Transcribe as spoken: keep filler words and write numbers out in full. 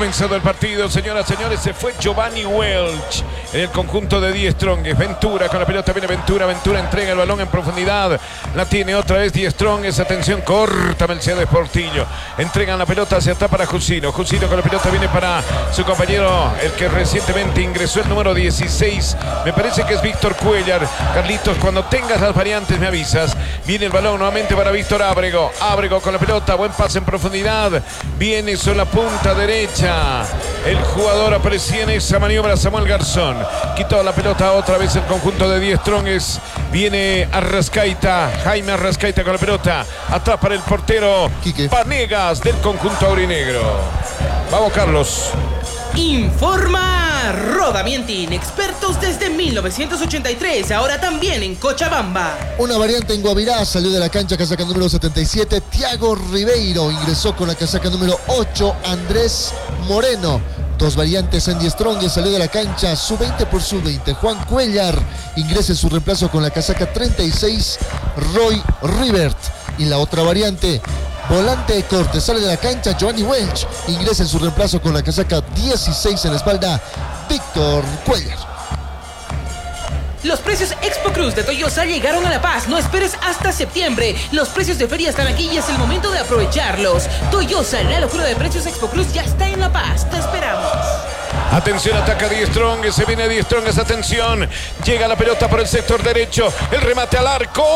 Comenzado el partido, señoras y señores, se fue Giovanni Welch en el conjunto de Die Strongest. Ventura con la pelota, viene Ventura, Ventura entrega el balón en profundidad, la tiene otra vez Die Strongest, atención, corta Mercedes Portillo, entregan la pelota hacia atrás para Jusino, Jusino con la pelota viene para su compañero, el que recientemente ingresó, el número dieciséis, me parece que es Víctor Cuellar. Carlitos, cuando tengas las variantes me avisas. Viene el balón nuevamente para Víctor Ábrego, Ábrego con la pelota, buen pase en profundidad, viene sobre la punta derecha. El jugador aparecía en esa maniobra, Samuel Garzón. Quitó la pelota otra vez el conjunto de Die Strongest. Viene Arrascaita, Jaime Arrascaita con la pelota. Atrás para el portero Quique Vanegas del conjunto aurinegro. Vamos, Carlos. Informa Rodamientin, expertos desde mil novecientos ochenta y tres, ahora también en Cochabamba. Una variante en Guavirá, salió de la cancha casaca número setenta y siete, Thiago Ribeiro, ingresó con la casaca número ocho, Andrés Moreno. Dos variantes en Die Strongest, salió de la cancha sub veinte por sub veinte, Juan Cuellar, ingresa en su reemplazo con la casaca treinta y seis, Roy Rivert. Y la otra variante, volante de corte, sale de la cancha Giovanni Welch, ingresa en su reemplazo con la casaca dieciséis en la espalda, Víctor Cuellar. Los precios Expo Cruz de Toyosa llegaron a La Paz. No esperes hasta septiembre. Los precios de feria están aquí y es el momento de aprovecharlos. Toyosa, la locura de precios Expo Cruz ya está en La Paz. Te esperamos. Atención, ataca Die Strongest, se viene Die Strongest, atención. Llega la pelota por el sector derecho, el remate al arco.